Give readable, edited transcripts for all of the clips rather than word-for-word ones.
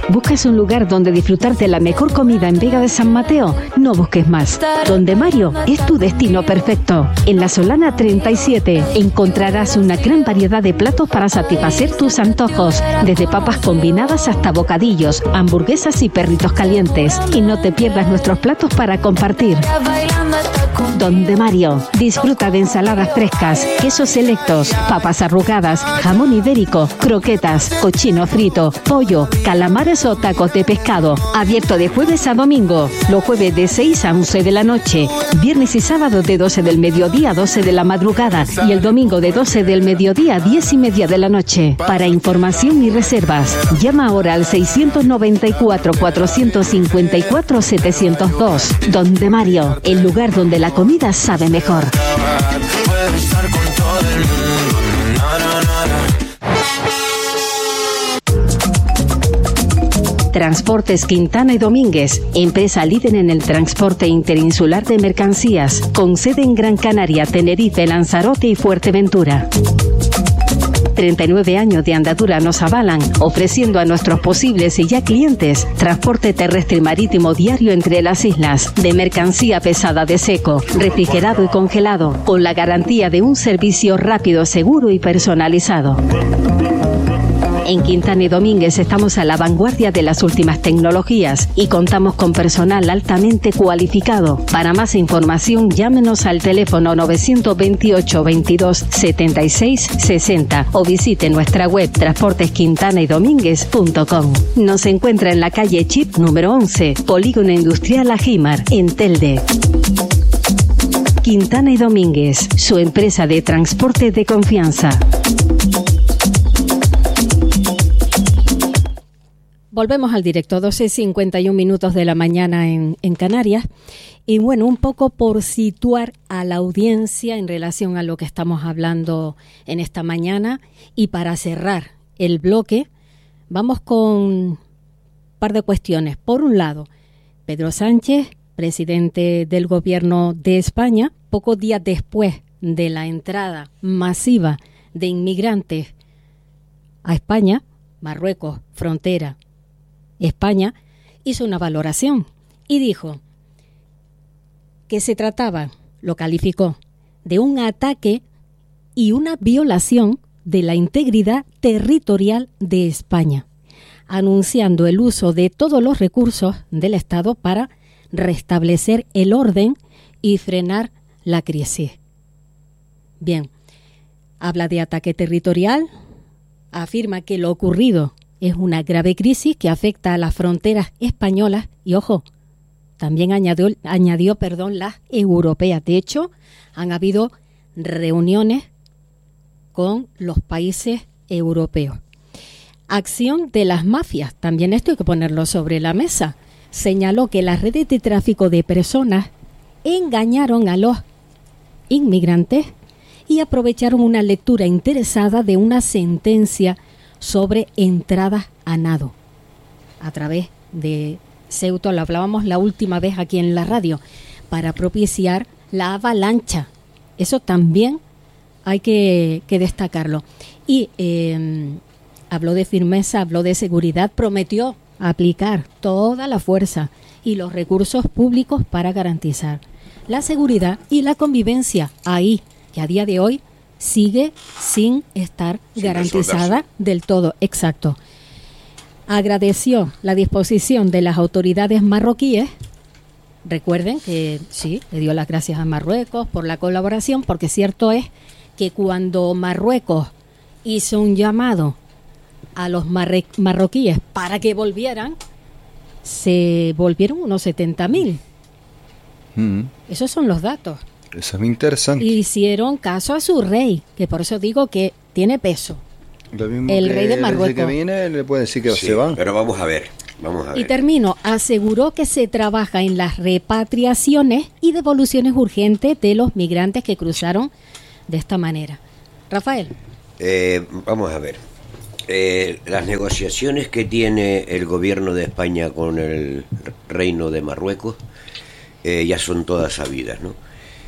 ¿Buscas un lugar donde disfrutar de la mejor comida en Vega de San Mateo? No busques más. Donde Mario es tu destino perfecto. En la Solana 37 encontrarás una gran variedad de platos para satisfacer tus antojos, desde papas combinadas hasta bocadillos, hamburguesas y perritos calientes. Y no te pierdas nuestros platos para compartir. Donde Mario, disfruta de ensaladas frescas, quesos selectos, papas arrugadas, jamón ibérico, croquetas, cochino frito, pollo, calamares o tacos de pescado. Abierto de jueves a domingo, los jueves de 6 a 11 de la noche, viernes y sábado de 12 del mediodía a 12 de la madrugada y el domingo de 12 del mediodía a 10:30 de la noche. Para información y reservas, llama ahora al 694-454-702. Donde Mario, el lugar donde la comida sabe mejor. Transportes Quintana y Domínguez, empresa líder en el transporte interinsular de mercancías, con sede en Gran Canaria, Tenerife, Lanzarote y Fuerteventura. 39 años de andadura nos avalan, ofreciendo a nuestros posibles y ya clientes transporte terrestre y marítimo diario entre las islas, de mercancía pesada de seco, refrigerado y congelado, con la garantía de un servicio rápido, seguro y personalizado. En Quintana y Domínguez estamos a la vanguardia de las últimas tecnologías y contamos con personal altamente cualificado. Para más información, llámenos al teléfono 928 22 76 60 o visite nuestra web transportesquintanaydomínguez.com. Nos encuentra en la calle Chip número 11, Polígono Industrial Ajimar, en Telde. Quintana y Domínguez, su empresa de transporte de confianza. Volvemos al directo, 12:51 minutos de la mañana en Canarias. Y bueno, un poco por situar a la audiencia en relación a lo que estamos hablando en esta mañana. Y para cerrar el bloque, vamos con un par de cuestiones. Por un lado, Pedro Sánchez, presidente del Gobierno de España, pocos días después de la entrada masiva de inmigrantes a España, Marruecos, frontera, España, hizo una valoración y dijo que se trataba, lo calificó, de un ataque y una violación de la integridad territorial de España, anunciando el uso de todos los recursos del Estado para restablecer el orden y frenar la crisis. Bien, habla de ataque territorial, afirma que lo ocurrido es una grave crisis que afecta a las fronteras españolas y, ojo, también añadió las europeas. De hecho, han habido reuniones con los países europeos. Acción de las mafias, también esto hay que ponerlo sobre la mesa. Señaló que las redes de tráfico de personas engañaron a los inmigrantes y aprovecharon una lectura interesada de una sentencia sobre entradas a nado a través de Ceuta, lo hablábamos la última vez aquí en la radio, para propiciar la avalancha. Eso también hay que destacarlo. Y habló de firmeza, habló de seguridad, prometió aplicar toda la fuerza y los recursos públicos para garantizar la seguridad y la convivencia ahí, que a día de hoy sigue sin estar garantizada del todo. Exacto. Agradeció la disposición de las autoridades marroquíes. Recuerden que sí, le dio las gracias a Marruecos por la colaboración, porque cierto es que cuando Marruecos hizo un llamado a los marroquíes para que volvieran, se volvieron unos 70.000. Esos son los datos. Eso es muy interesante. Hicieron caso a su rey, que por eso digo que tiene peso. El rey de Marruecos. Que viene, le puede decir que se van. Pero vamos a ver. Y termino. Aseguró que se trabaja en las repatriaciones y devoluciones urgentes de los migrantes que cruzaron de esta manera. Rafael. Vamos a ver. Las negociaciones que tiene el gobierno de España con el reino de Marruecos ya son todas sabidas, ¿no?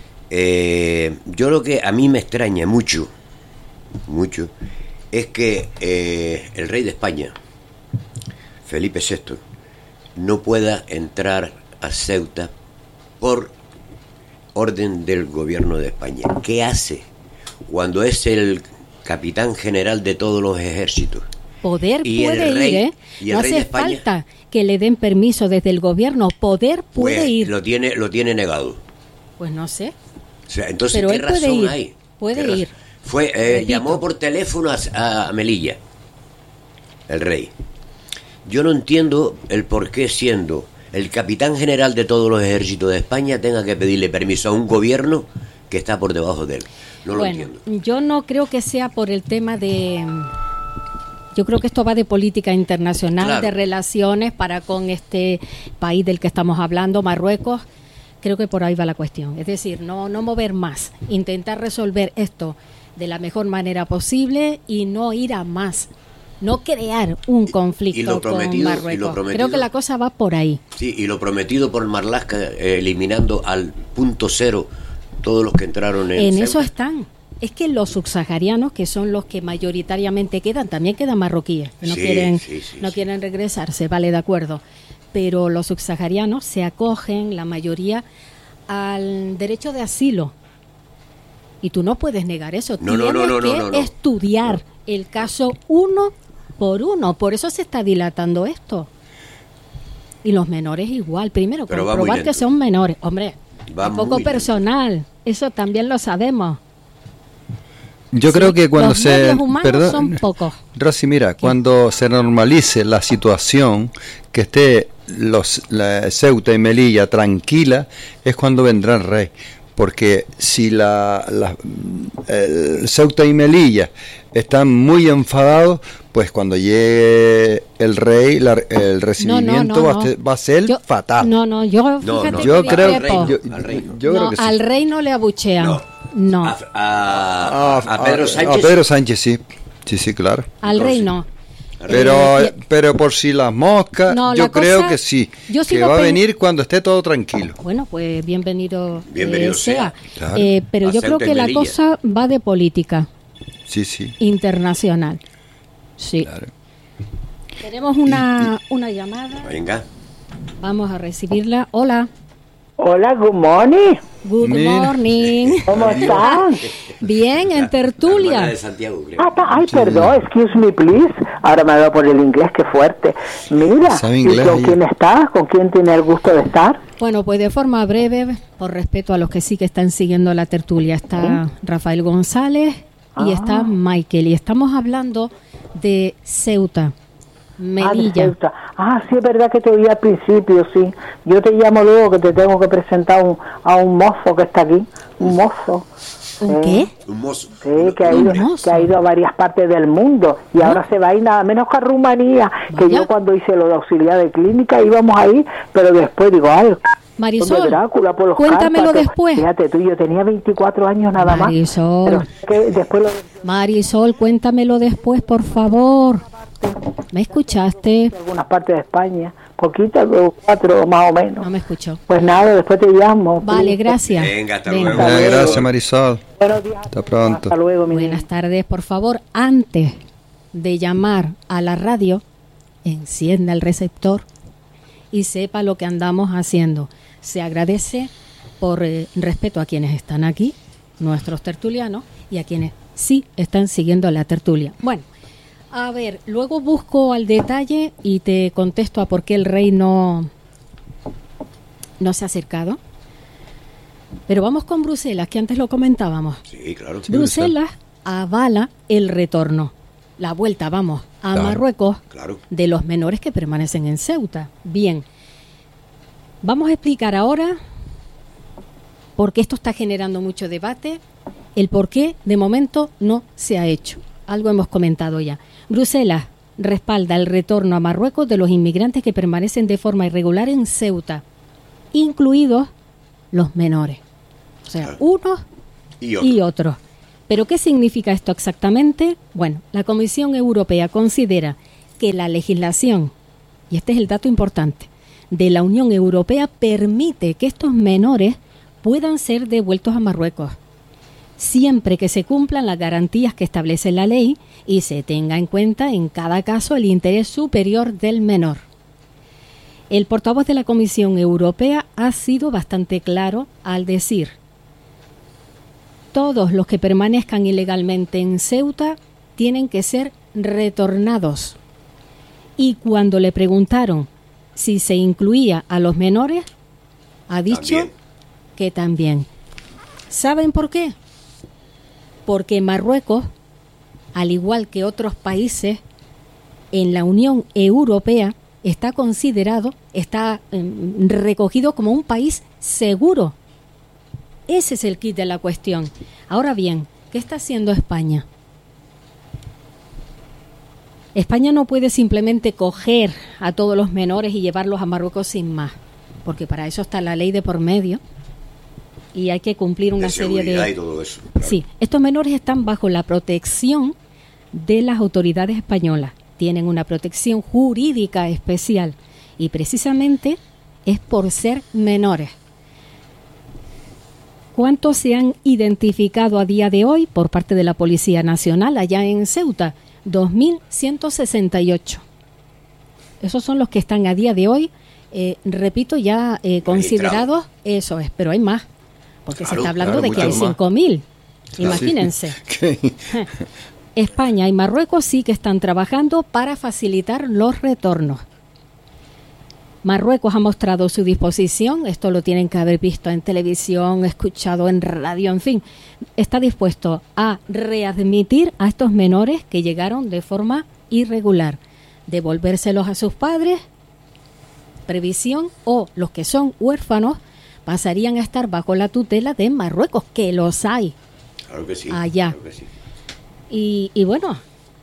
Yo lo que a mí me extraña mucho es que el rey de España, Felipe VI no pueda entrar a Ceuta por orden del gobierno de España. ¿Qué hace cuando es el capitán general de todos los ejércitos? Poder y puede el rey, ir, ¿eh? No hace falta que le den permiso desde el gobierno. Poder puede pues ir. Lo tiene negado. Pues no sé. O sea, entonces, pero ¿qué él puede razón ir, hay? Puede ir. Llamó por teléfono a Melilla, el rey. Yo no entiendo el por qué, siendo el capitán general de todos los ejércitos de España, tenga que pedirle permiso a un gobierno que está por debajo de él. No lo entiendo. Yo no creo que sea por el tema de... Yo creo que esto va de política internacional, claro, de relaciones para con este país del que estamos hablando, Marruecos. Creo que por ahí va la cuestión. Es decir, no mover más, intentar resolver esto de la mejor manera posible y no ir a más. No crear un conflicto con Marruecos. Creo que la cosa va por ahí. Sí, y lo prometido por Marlaska, eliminando al punto cero todos los que entraron en eso están. Es que los subsaharianos, que son los que mayoritariamente quedan, también quedan marroquíes, que no quieren regresarse, vale, de acuerdo. Pero los subsaharianos se acogen, la mayoría, al derecho de asilo. Y tú no puedes negar eso. Tienes que estudiar el caso uno por uno. Por eso se está dilatando esto. Y los menores igual. Primero, comprobar que son menores. Hombre, un poco personal. Eso también lo sabemos. Yo creo que cuando son pocos. Rosy, mira, cuando se normalice la situación, que esté Ceuta y Melilla tranquila, es cuando vendrá el rey. Porque si Ceuta y Melilla están muy enfadados, pues cuando llegue el rey, el recibimiento va a ser fatal. Yo creo que al rey no le abuchean. No. A Pedro Sánchez. A Pedro Sánchez, sí, claro. Al rey no. Pero por si las moscas, yo creo que sí, que va a venir cuando esté todo tranquilo. Bueno, pues bienvenido sea. Claro. Pero yo creo que la cosa va de política. Sí. Internacional. Sí. Claro. Tenemos una llamada. Venga. Vamos a recibirla. Hola. Hola, good morning. Good morning. ¿Cómo están? Bien, en tertulia. De Santiago, creo. Ay, perdón, excuse me, please. Ahora me veo por el inglés, qué fuerte. Mira, ¿y con quién estás? ¿Con quién tiene el gusto de estar? Bueno, pues de forma breve, por respeto a los que sí que están siguiendo la tertulia, está Rafael González y está Michael. Y estamos hablando de Ceuta. Melilla. Sí, es verdad que te oí al principio, sí. Yo te llamo luego que te tengo que presentar a un mozo que está aquí. Un mozo. ¿Un qué? Un mozo. Sí, que ha ido a varias partes del mundo y ahora se va a ir nada menos que a Rumanía. Que yo cuando hice lo de auxiliar de clínica íbamos ahí, pero después digo, Marisol, Drácula, por los cuéntamelo cárpatos. Después. Fíjate tú, yo tenía 24 años nada más. Marisol, cuéntamelo después, por favor. ¿Me escuchaste? Algunas partes de España, poquitas, 4 más o menos. No me escuchó. Pues nada, después te llamo. Vale, gracias. Venga, hasta luego. Gracias, Marisol. Buenos días. Hasta pronto. Hasta luego, Buenas tardes. Por favor, antes de llamar a la radio, encienda el receptor y sepa lo que andamos haciendo. Se agradece por respeto a quienes están aquí, nuestros tertulianos, y a quienes sí están siguiendo la tertulia. Bueno, a ver, luego busco al detalle y te contesto a por qué el rey no se ha acercado. Pero vamos con Bruselas, que antes lo comentábamos. Sí, claro. Bruselas avala el retorno, la vuelta, a Marruecos de los menores que permanecen en Ceuta. Bien, vamos a explicar ahora, porque esto está generando mucho debate, el por qué de momento no se ha hecho. Algo hemos comentado ya. Bruselas respalda el retorno a Marruecos de los inmigrantes que permanecen de forma irregular en Ceuta, incluidos los menores. O sea, unos y otros. ¿Pero qué significa esto exactamente? Bueno, la Comisión Europea considera que la legislación, y este es el dato importante, de la Unión Europea permite que estos menores puedan ser devueltos a Marruecos, siempre que se cumplan las garantías que establece la ley y se tenga en cuenta en cada caso el interés superior del menor. El portavoz de la Comisión Europea ha sido bastante claro al decir: todos los que permanezcan ilegalmente en Ceuta tienen que ser retornados. Y cuando le preguntaron si se incluía a los menores, ha dicho También. que también. ¿Saben por qué? Porque Marruecos, al igual que otros países en la Unión Europea, está considerado, está recogido como un país seguro. Ese es el quid de la cuestión. Ahora bien, ¿qué está haciendo España? España no puede simplemente coger a todos los menores y llevarlos a Marruecos sin más, porque para eso está la ley de por medio y hay que cumplir una serie de... y todo eso, claro. Sí, estos menores están bajo la protección de las autoridades españolas. Tienen una protección jurídica especial y precisamente es por ser menores. ¿Cuántos se han identificado a día de hoy por parte de la Policía Nacional allá en Ceuta? 2.168. Esos son los que están a día de hoy, repito, ya considerados, eso es, pero hay más, porque se está hablando de que hay 5.000, imagínense. Sí. España y Marruecos sí que están trabajando para facilitar los retornos. Marruecos ha mostrado su disposición, esto lo tienen que haber visto en televisión, escuchado en radio, en fin, está dispuesto a readmitir a estos menores que llegaron de forma irregular, devolvérselos a sus padres, previsión, o los que son huérfanos pasarían a estar bajo la tutela de Marruecos, que los hay. Claro que sí. Allá. Claro que sí. Y bueno,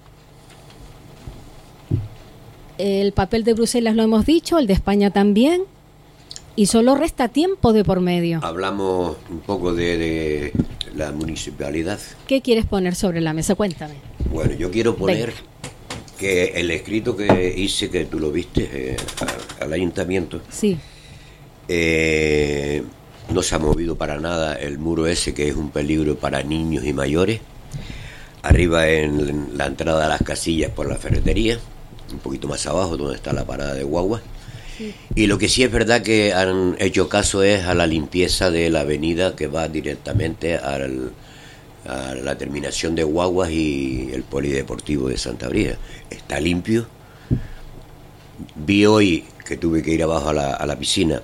el papel de Bruselas lo hemos dicho, el de España también, y solo resta tiempo de por medio. Hablamos un poco de la municipalidad. ¿Qué quieres poner sobre la mesa? Cuéntame. Bueno, yo quiero poner que el escrito que hice, que tú lo viste al ayuntamiento, Sí, no se ha movido para nada el muro ese, que es un peligro para niños y mayores. Arriba en la entrada a las casillas por la ferretería, un poquito más abajo donde está la parada de guagua. Sí. Y lo que sí es verdad que han hecho caso es a la limpieza de la avenida que va directamente a la terminación de guaguas y el polideportivo de Santa Brígida. Está limpio. Vi hoy que tuve que ir abajo a la piscina,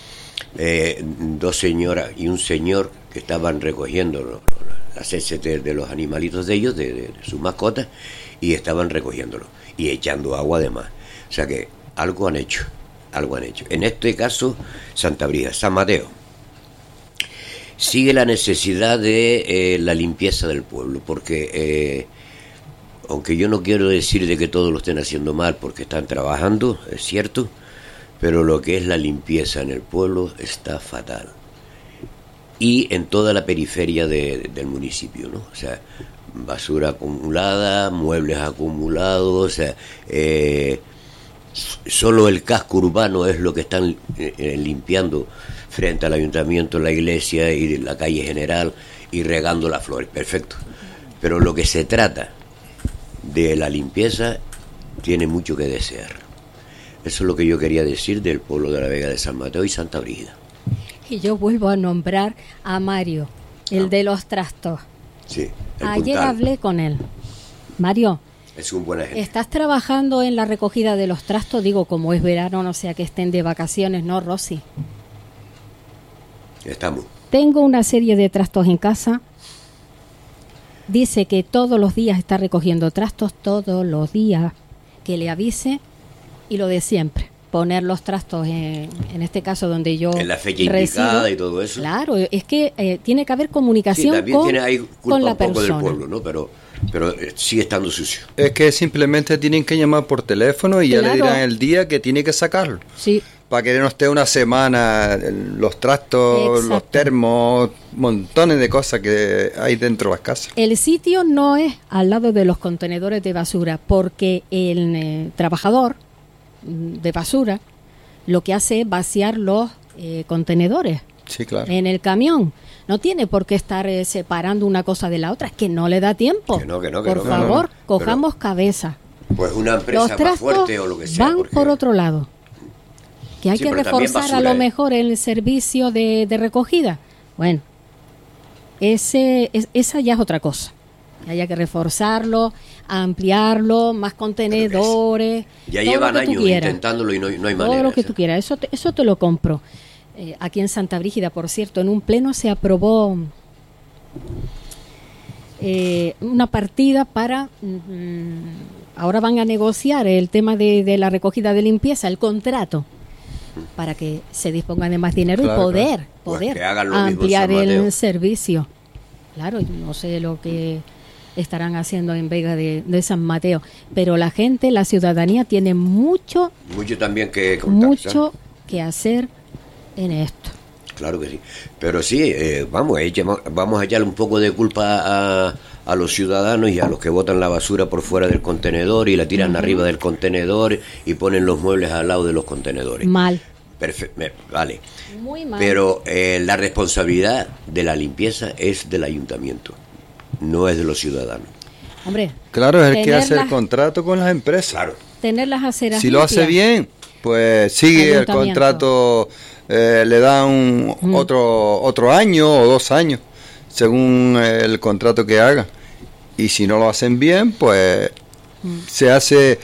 2 señoras y un señor que estaban recogiendo las heces de los animalitos de ellos, de sus mascotas, y estaban recogiéndolo y echando agua además. O sea que algo han hecho. En este caso, Santa Brígida, San Mateo. Sigue la necesidad de la limpieza del pueblo, porque aunque yo no quiero decir de que todos lo estén haciendo mal, porque están trabajando, es cierto, pero lo que es la limpieza en el pueblo está fatal. Y en toda la periferia del municipio, ¿no? O sea, basura acumulada, muebles acumulados, o sea, solo el casco urbano es lo que están limpiando frente al ayuntamiento, la iglesia y la calle general, y regando las flores, perfecto. Pero lo que se trata de la limpieza tiene mucho que desear. Eso es lo que yo quería decir del pueblo de la Vega de San Mateo y Santa Brígida. Y yo vuelvo a nombrar a Mario, el de los trastos. Sí, ayer hablé con él. Mario, es un buen agente. ¿Estás trabajando en la recogida de los trastos? Digo, como es verano, no sea que estén de vacaciones, ¿no, Rosy? Estamos. Tengo una serie de trastos en casa. Dice que todos los días está recogiendo trastos, todos los días. Que le avise, y lo de siempre. Poner los trastos en este caso donde yo en la fecha indicada y todo eso. Claro, es que tiene que haber comunicación con la persona. Del pueblo, ¿no? Pero sigue estando sucio. Es que simplemente tienen que llamar por teléfono y ya le dirán el día que tiene que sacarlo. Sí. Para que no esté una semana los trastos, exacto, los termos, montones de cosas que hay dentro de las casas. El sitio no es al lado de los contenedores de basura, porque el trabajador de basura lo que hace es vaciar los contenedores Sí, claro. En el camión. No tiene por qué estar separando una cosa de la otra, es que no le da tiempo. Por favor, cojamos cabeza. Pues una empresa más fuerte o lo que sea. Van por otro lado. Que hay que reforzar basura, a lo mejor el servicio de recogida. Bueno, esa ya es otra cosa. Haya que reforzarlo, ampliarlo, más contenedores. Ya llevan años intentándolo y no hay manera. Todo lo que tú quieras, eso te lo compro. Aquí en Santa Brígida, por cierto, en un pleno se aprobó una partida para... ahora van a negociar el tema de la recogida de limpieza, el contrato, para que se disponga de más dinero, claro, y poder pues ampliar el servicio. Claro, no sé lo que estarán haciendo en Vega de San Mateo, pero la gente, la ciudadanía tiene mucho también que contar, mucho que hacer en esto. Claro que sí, pero sí, vamos a echarle un poco de culpa a los ciudadanos y a los que botan la basura por fuera del contenedor y la tiran arriba del contenedor y ponen los muebles al lado de los contenedores. Mal. Perfecto, vale. Muy mal. Pero la responsabilidad de la limpieza es del ayuntamiento, no es de los ciudadanos. Hombre, claro, es el que hace el contrato con las empresas. Claro. Tener las aceras si limpias, lo hace bien, pues sigue el contrato, le dan otro año o 2 años, según el contrato que haga. Y si no lo hacen bien, pues se hace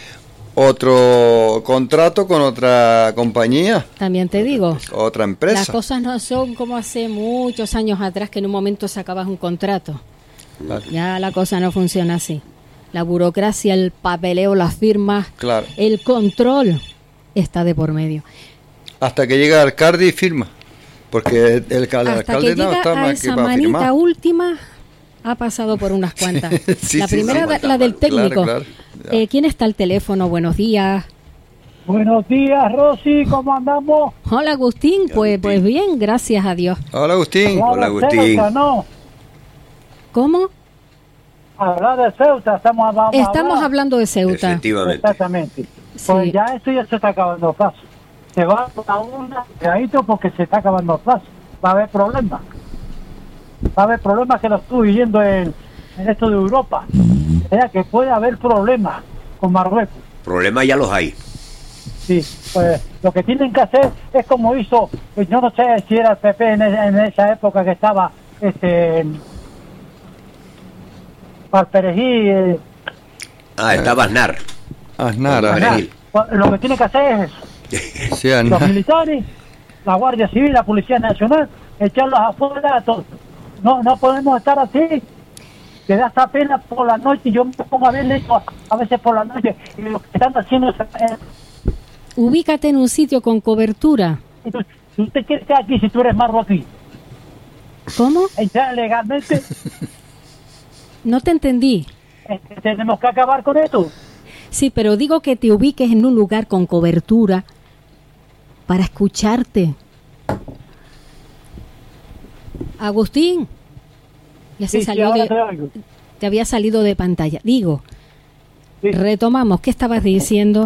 otro contrato con otra compañía. También te digo, otra empresa. Las cosas no son como hace muchos años atrás, que en un momento sacabas un contrato. Claro. Ya la cosa no funciona así. La burocracia, el papeleo, las firmas, claro, el control está de por medio. Hasta que llega el alcalde y firma, porque el alcalde no está más que para firmar. Esa manita última ha pasado por unas cuantas. Sí, la primera, la del técnico. Claro. ¿Quién está al teléfono? Buenos días. Buenos días, Rosy, ¿cómo andamos? Hola, Agustín. Pues bien, gracias a Dios. Hola, Agustín. Hola, Agustín. Ceuta, ¿no? ¿Cómo? Hablar de Ceuta, estamos hablando de Ceuta. Efectivamente. Exactamente. Sí. Pues ya esto ya se está acabando el plazo. Se va a una cuidadito porque se está acabando el plazo. Va a haber problemas. Va a haber problemas que lo estoy viviendo en esto de Europa. O sea que puede haber problemas con Marruecos. Problemas ya los hay. Sí, pues lo que tienen que hacer es como hizo, pues yo no sé si era el PP en esa época que estaba Valperejil. Estaba Aznar. Aznar. Lo que tiene que hacer es eso. Sí, los militares, la Guardia Civil, la Policía Nacional, echarlos afuera a todos. No podemos estar así. Que da esta pena por la noche. Yo me pongo a verle esto a veces por la noche y lo que están haciendo es... Ubícate en un sitio con cobertura. Si usted quiere estar aquí, si tú eres marroquí. ¿Cómo? Entrar legalmente. No te entendí. Tenemos que acabar con esto. Sí, pero digo que te ubiques en un lugar con cobertura para escucharte. Agustín, ya se salió te había salido de pantalla. Digo, retomamos, ¿qué estabas diciendo?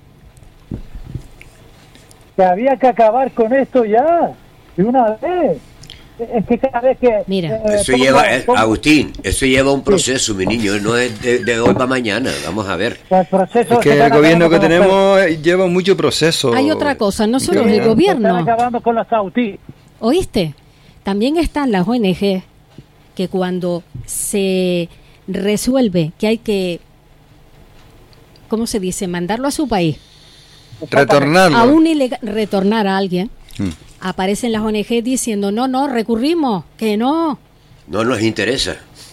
Que había que acabar con esto ya, de una vez. Es que cada vez que... Mira, eso lleva, Agustín, eso lleva un proceso, mi niño, no es de hoy para mañana, vamos a ver. Es que el gobierno que tenemos lleva mucho proceso. Hay otra cosa, no solo el gobierno. Están acabando con la Saudí. ¿Oíste? También están las ONG que cuando se resuelve que hay que, ¿cómo se dice? Mandarlo a su país. Retornarlo. A un retornar a alguien. Aparecen las ONG diciendo, no, recurrimos, que no. No nos interesa.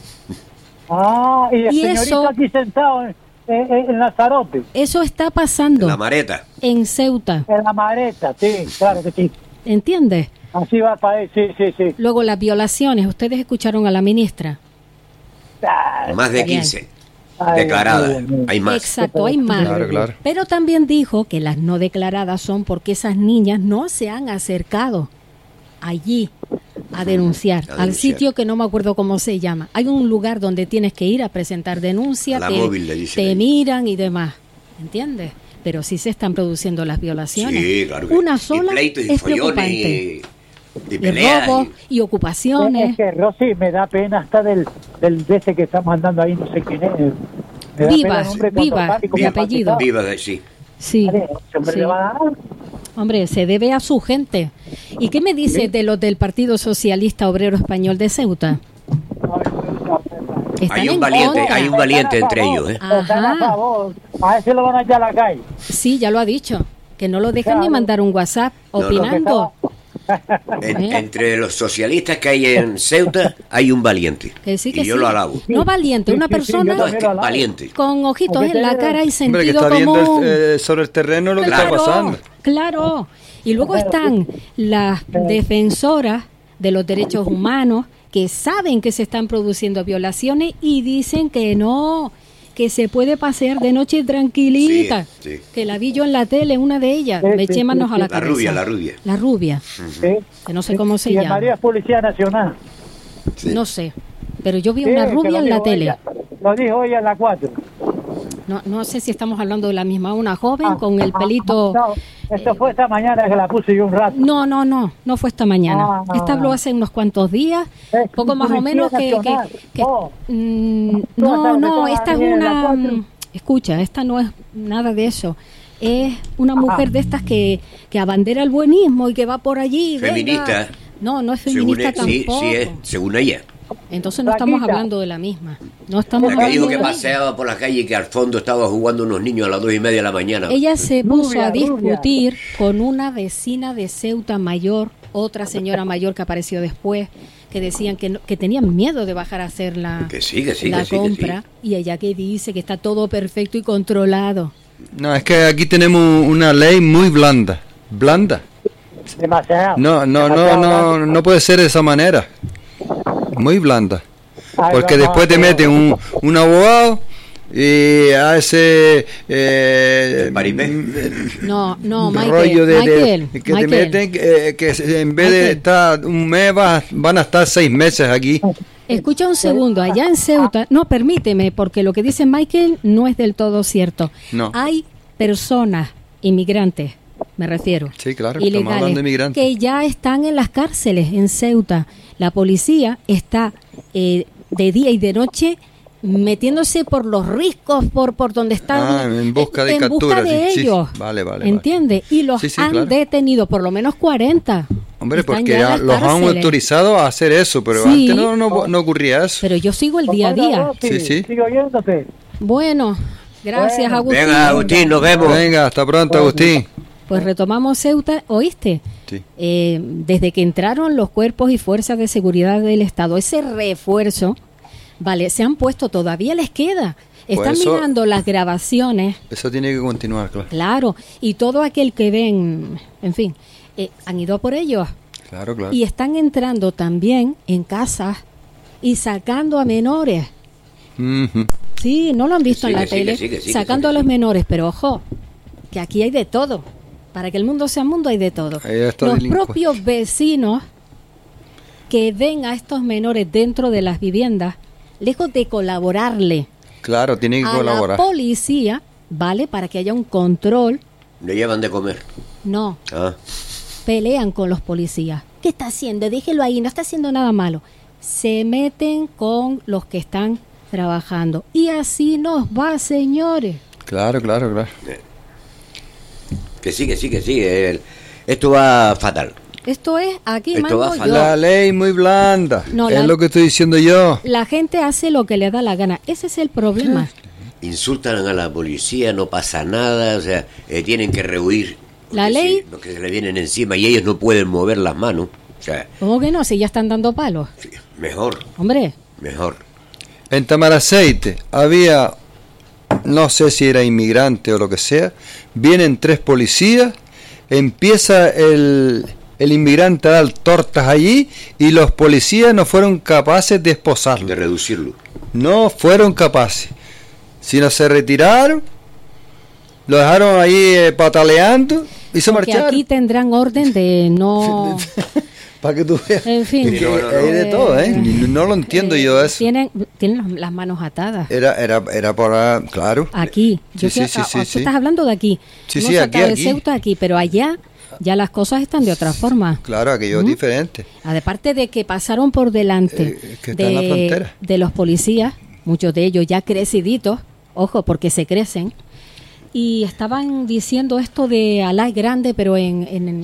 Y el señorito eso, aquí sentado en Lanzarote. Eso está pasando. En La Mareta. En Ceuta. En La Mareta, sí, claro que sí. ¿Entiendes? Así va para él, sí. Luego las violaciones, ustedes escucharon a la ministra. Más de 15 declaradas, hay más. Exacto, hay más. Claro. Pero también dijo que las no declaradas son porque esas niñas no se han acercado allí a denunciar, al sitio que no me acuerdo cómo se llama. Hay un lugar donde tienes que ir a presentar denuncia, te miran y demás, ¿entiendes? Pero sí se están produciendo las violaciones. Sí, claro que una sola y pleitos, y es follones, preocupante. Y robos y ocupaciones. Es que Rosy, me da pena hasta del de ese que estamos andando ahí, no sé quién es. Vivas, mi apellido. Vivas, sí. Sí. Sí. Le va a dar. Hombre, se debe a su gente. ¿Y qué me dice de los del Partido Socialista Obrero Español de Ceuta? Hay un valiente entre ellos, ¿eh? Ajá. A ese lo van a echar a la calle. Sí, ya lo ha dicho. Que no lo dejan ni mandar un WhatsApp opinando. Entre los socialistas que hay en Ceuta hay un valiente. Que sí, que y yo lo alabo. No valiente, una persona valiente. con ojitos en la cara y sentido que está común. Viendo sobre el terreno lo que está pasando. Claro. Y luego están las defensoras de los derechos humanos que saben que se están produciendo violaciones y dicen que no, que se puede pasear de noche tranquilita. Sí. Que la vi yo en la tele, una de ellas. Me eché manos a la cabeza. La rubia. Sí. Que no sé cómo se llama. María es Policía Nacional. Sí. No sé. Pero yo vi una rubia en la tele. Lo dijo ella en la 4. No sé si estamos hablando de la misma, una joven con el pelito... No, esto fue esta mañana que la puse yo un rato. No fue esta mañana. Esta habló hace unos cuantos días, poco más o menos que esta es una... Escucha, esta no es nada de eso. Es una mujer de estas que abandera el buenismo y que va por allí. Feminista. No es feminista tampoco. Sí es, según ella. Entonces no estamos hablando de la misma. No estamos la que hablando dijo que paseaba por la calle y que al fondo estaba jugando unos niños a las 2:30 de la mañana. Ella se puso a discutir con una vecina de Ceuta mayor, otra señora mayor que apareció después, que decían que tenían miedo de bajar a hacer la compra. Y ella que dice que está todo perfecto y controlado. No, es que aquí tenemos una ley muy blanda. Demasiado. No puede ser de esa manera. Muy blanda. Porque después te meten un abogado y hace no, rollo Michael, que te meten que en vez de estar un mes van a estar 6 meses aquí. Escucha un segundo, allá en Ceuta, no, permíteme, porque lo que dice Michael no es del todo cierto. No. Hay personas, inmigrantes, me refiero, sí, claro, ilegales, que ya están en las cárceles en Ceuta. La policía está de día y de noche metiéndose por los riscos, por donde están, en busca de captura, de ellos. Sí. Vale. ¿Entiende? Y los han detenido, por lo menos 40. Hombre, están porque los han autorizado a hacer eso, pero antes no ocurría eso. Pero yo sigo el día a día. Sí. Sigo oyéndote. Bueno, gracias, Agustín. Venga, Agustín, nos vemos. Venga, hasta pronto, Agustín. Pues retomamos Ceuta, ¿oíste? Sí. Desde que entraron los cuerpos y fuerzas de seguridad del Estado, ese refuerzo, vale, se han puesto, todavía les queda. Están mirando las grabaciones. Eso tiene que continuar, claro. Claro, y todo aquel que ven, en fin, han ido por ellos. Claro. Y están entrando también en casas y sacando a menores. Uh-huh. Sí, no lo han visto en la tele, sacando a los menores, pero ojo, que aquí hay de todo. Para que el mundo sea mundo hay de todo. Los propios vecinos que ven a estos menores dentro de las viviendas, lejos de colaborarle claro, tienen que colaborar. La policía, ¿vale? Para que haya un control. ¿Le llevan de comer? No. Pelean con los policías. ¿Qué está haciendo? Déjelo ahí, no está haciendo nada malo. Se meten con los que están trabajando. Y así nos va, señores. Claro. Que sí. Esto va fatal. Esto es, aquí Esto mando yo. La ley muy blanda. Es lo que estoy diciendo yo. La gente hace lo que le da la gana. Ese es el problema. Insultan a la policía, no pasa nada, o sea, tienen que rehuir. La ley... Lo que se le vienen encima y ellos no pueden mover las manos. O sea, ¿cómo que no? Si ya están dando palos. Mejor. Hombre. Mejor. En Tamaraceite había, no sé si era inmigrante o lo que sea, vienen 3 policías, empieza el inmigrante a dar tortas allí y los policías no fueron capaces de esposarlo. De reducirlo. No fueron capaces. Sino se retiraron, lo dejaron ahí pataleando y se marcharon. Aquí tendrán orden de no... Para que tú veas. En fin. Hay de todo, ¿eh? No lo entiendo yo eso. Tienen las manos atadas. Era para, claro. Aquí. Tú estás hablando de aquí. Sí, aquí. De Ceuta, aquí, pero allá ya las cosas están de otra forma. Claro, aquello es diferente. Aparte de que pasaron por delante que está en la frontera. De los policías, muchos de ellos ya creciditos, ojo, porque se crecen, y estaban diciendo esto de Alá es grande, pero en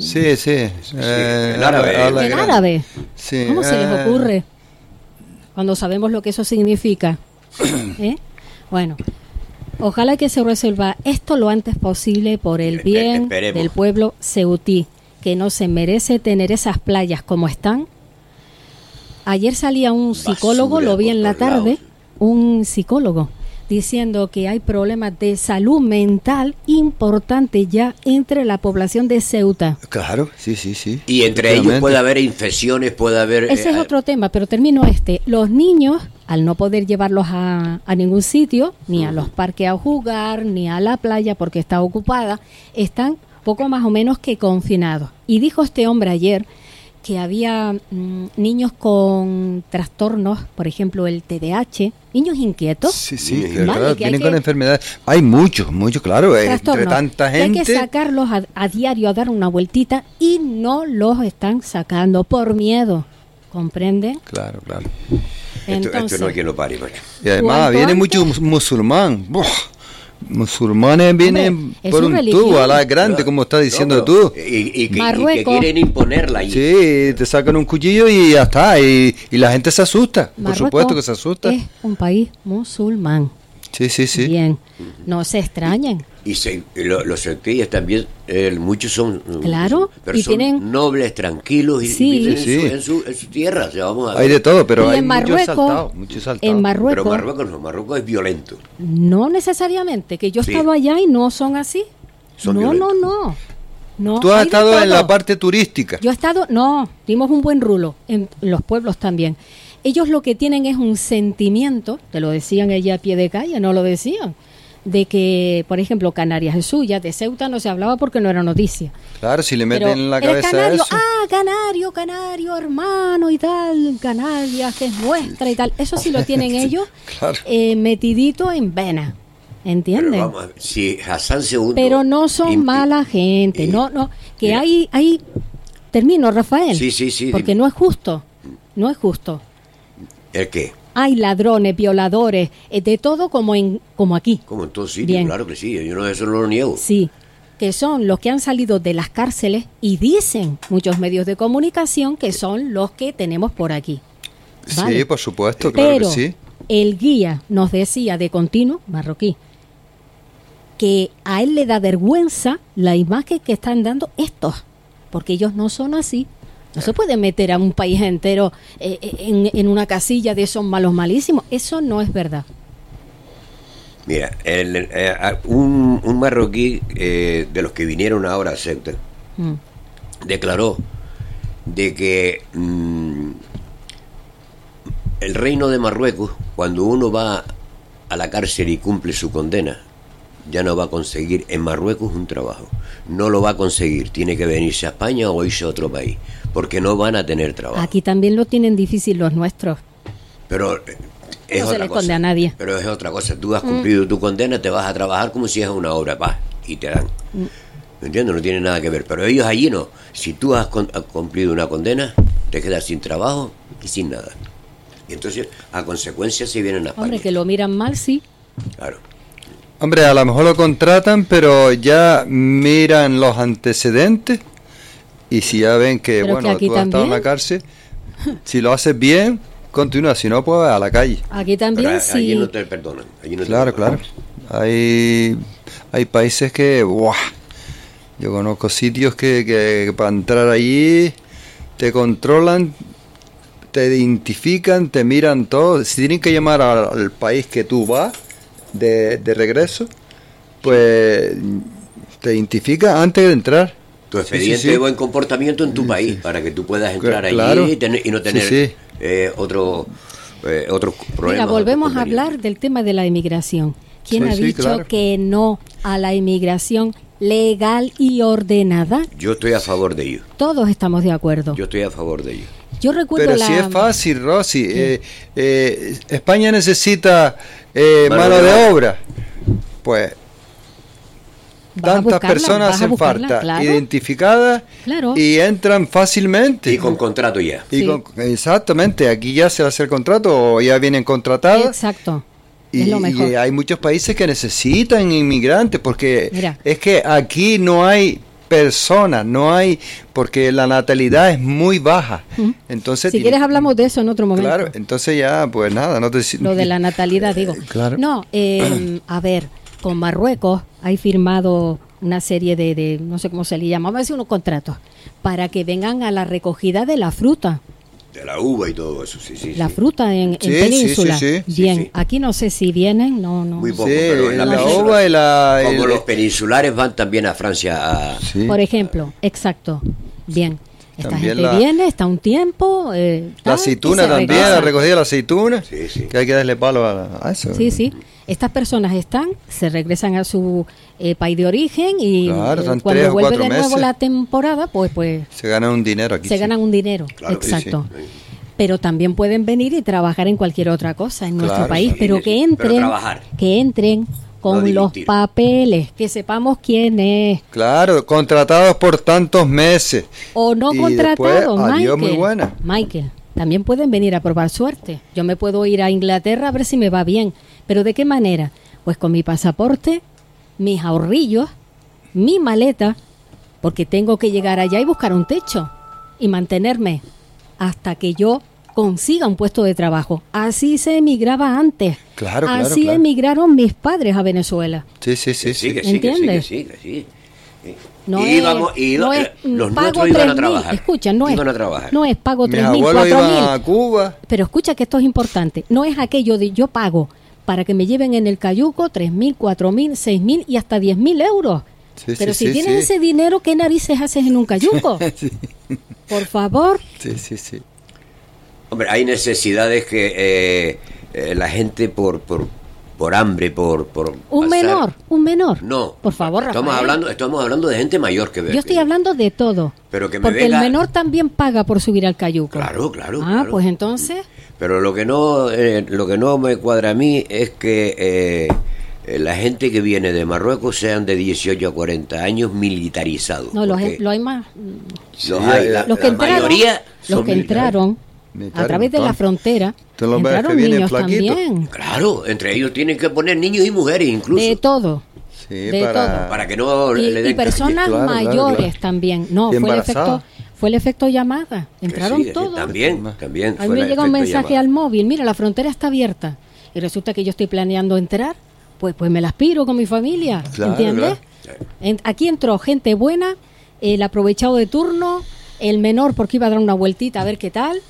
árabe. En árabe. Sí, ¿Cómo se les ocurre? Cuando sabemos lo que eso significa. Bueno, ojalá que se resuelva esto lo antes posible por el bien del pueblo ceutí, que no se merece tener esas playas como están. Ayer salía un psicólogo, basura, lo vi en la tarde, un psicólogo diciendo que hay problemas de salud mental importantes ya entre la población de Ceuta. Claro, sí. Y entre ellos puede haber infecciones, puede haber... Ese es otro tema, pero termino Los niños, al no poder llevarlos a ningún sitio, ni a los parques a jugar, ni a la playa porque está ocupada, están poco más o menos que confinados. Y dijo este hombre ayer que había niños con trastornos, por ejemplo el TDAH, niños inquietos. Sí, claro, vienen con enfermedades. Hay muchos, claro, entre tanta gente. Hay que sacarlos a diario a dar una vueltita y no los están sacando por miedo, ¿comprenden? Claro. Entonces, esto no hay quien lo pare, macho. Y además viene mucho musulmán. Musulmanes vienen por un tubo, Alá es grande, como estás diciendo tú. Y que quieren imponerla allí. Sí, te sacan un cuchillo y ya está. Y la gente se asusta, Marruecos, por supuesto que se asusta. Es un país musulmán. Sí. Bien, no se extrañen. Y los ceutíes también, muchos son, claro, pero y son tienen nobles, tranquilos, y viven en su tierra. O sea, vamos a ver. Hay de todo, pero y hay muchos saltados. En Marruecos, pero Marruecos es violento. No necesariamente, que yo he estado allá y no son así. No. Tú has estado en la parte turística. Yo he estado, dimos un buen rulo en los pueblos también. Ellos lo que tienen es un sentimiento, te lo decían allá a pie de calle, no lo decían, de que, por ejemplo, Canarias es suya, de Ceuta no se hablaba porque no era noticia. Claro, si le meten en la cabeza canario, eso. Canario, hermano y tal, Canarias que es nuestra y tal, eso sí lo tienen ellos claro. Metidito en vena, ¿entienden? Pero vamos a ver, si Hassan II... Pero no son mala gente, que mira, hay... Termino, Rafael. Sí. Porque no es justo. ¿El qué? Hay ladrones, violadores, de todo como aquí. Como en todo sitio, claro que sí, yo eso no lo niego. Sí, que son los que han salido de las cárceles y dicen muchos medios de comunicación que son los que tenemos por aquí. ¿Vale? Sí, por supuesto, claro pero que sí. El guía nos decía de continuo, marroquí, que a él le da vergüenza la imagen que están dando estos, porque ellos no son así. No se puede meter a un país entero en una casilla de esos malos malísimos. Eso no es verdad. Mira, un marroquí de los que vinieron ahora a Ceuta declaró de que el reino de Marruecos, cuando uno va a la cárcel y cumple su condena, ya no va a conseguir en Marruecos un trabajo. No lo va a conseguir. Tiene que venirse a España o irse a otro país, porque no van a tener trabajo. Aquí también lo tienen difícil los nuestros. Pero no se le esconde a nadie. Pero es otra cosa. Tú has cumplido tu condena, te vas a trabajar como si es una obra, y te dan. ¿Me entiendes? No tiene nada que ver. Pero ellos allí no. Si tú has cumplido una condena, te quedas sin trabajo y sin nada. Y entonces, a consecuencia, se vienen a España. Hombre, que lo miran mal, sí. Claro. Hombre, a lo mejor lo contratan, pero ya miran los antecedentes y si ya ven que, pero bueno, que tú has estado en la cárcel, si lo haces bien, continúa, si no, pues a la calle. Aquí también pero sí. Allí no te perdonan. Claro. Hay países que, ¡buah! Yo conozco sitios que para entrar allí te controlan, te identifican, te miran todo. Si tienen que llamar al país que tú vas de regreso, pues te identifica antes de entrar. Tu expediente de buen comportamiento en tu país, para que tú puedas entrar claro. allí y no tener otros problemas. Mira, volvemos a hablar del tema de la inmigración. ¿Quién ha dicho que no a la inmigración legal y ordenada. Yo estoy a favor de ello. Todos estamos de acuerdo. Yo estoy a favor de ello. Yo recuerdo Pero si es fácil, Rosy. España necesita mano de obra. Pues tantas personas hacen falta, claro, identificadas, claro, y entran fácilmente. Y con contrato ya. Exactamente, aquí ya se hace el contrato o ya vienen contratadas. Exacto. Y, es lo mejor. Y hay muchos países que necesitan inmigrantes porque es que aquí no hay personas, porque la natalidad es muy baja. Entonces, si quieres hablamos de eso en otro momento. Claro, entonces ya, pues nada, no te... Lo de la natalidad, digo. Claro. No, a ver, con Marruecos hay firmado una serie de no sé cómo se le llama, vamos a decir unos contratos, para que vengan a la recogida de la fruta. De la uva y todo eso, sí. La fruta en Península. Sí. Bien, aquí no sé si vienen, no. Muy poco, pero en la uva y la... Como los peninsulares van también a Francia Por ejemplo, exacto. Bien. Esta gente viene, está un tiempo. La aceituna también, la recogida de la aceituna. Sí. Que hay que darle palo a eso. Sí. Estas personas se regresan a su país de origen y cuando vuelve de nuevo la temporada, pues se ganan un dinero aquí. Se ganan un dinero, claro, exacto. Sí. Pero también pueden venir y trabajar en cualquier otra cosa en nuestro país, pero que entren con los papeles, que sepamos quién es. Claro, contratados por tantos meses. O no contratados, Michael. Muy buena. Michael, también pueden venir a probar suerte. Yo me puedo ir a Inglaterra a ver si me va bien. ¿Pero de qué manera? Pues con mi pasaporte, mis ahorrillos, mi maleta, porque tengo que llegar allá y buscar un techo y mantenerme hasta que yo consiga un puesto de trabajo. Así se emigraba antes. Así emigraron mis padres a Venezuela. Sí. ¿Entiendes? Que sí. No es los pago nuestros iban a trabajar. Escucha, iban a trabajar. No es pago 3.000, 4.000. A Cuba. Pero escucha que esto es importante. No es aquello de yo pago para que me lleven en el cayuco 3.000, 4.000, 6.000 y hasta 10.000 euros. Pero si tienes ese dinero, ¿qué narices haces en un cayuco? Por favor. Sí. Hombre, hay necesidades que la gente por hambre, por un menor. No. Por favor, Rafael. Estamos hablando de gente mayor que... Yo estoy hablando de todo. Pero que porque el menor también paga por subir al cayuco. Claro. Pues entonces... Pero lo que no me cuadra a mí es que la gente que viene de Marruecos sean de 18 a 40 años militarizados. No, lo hay más. Los que entraron a través de la frontera, entraron niños también. Claro, entre ellos tienen que poner niños y mujeres incluso. De todo. Todo. Para que no le den... Y personas mayores también. No, fue el efecto llamada. Entraron todos. También. A mí me llega un mensaje al móvil, mira, la frontera está abierta. Y resulta que yo estoy planeando entrar, pues me las piro con mi familia, ¿entiendes? Claro. Aquí entró gente buena, el aprovechado de turno, el menor porque iba a dar una vueltita a ver qué tal.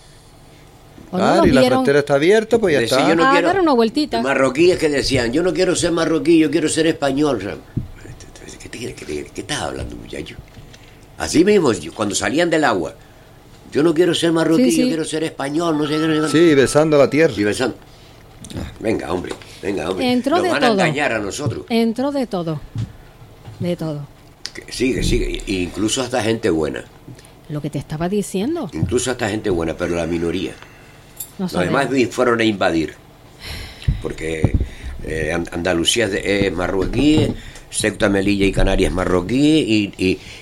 Claro, y la frontera está abierta, pues ya está. Yo no quiero, dar una vueltita. Marroquíes que decían, yo no quiero ser marroquí, yo quiero ser español. ¿Qué estás hablando, muchacho? Así mismo, cuando salían del agua, yo no quiero ser marroquí, yo quiero ser español, no sé qué. Sí, besando la tierra. Sí, besando. Venga, hombre. Entró Nos de van todo. A engañar a nosotros. Entró de todo. Sigue. Incluso hasta gente buena. Lo que te estaba diciendo. Incluso hasta gente buena, pero la minoría. Los demás fueron a invadir. Porque Andalucía es marroquí, Ceuta, Melilla y Canarias marroquí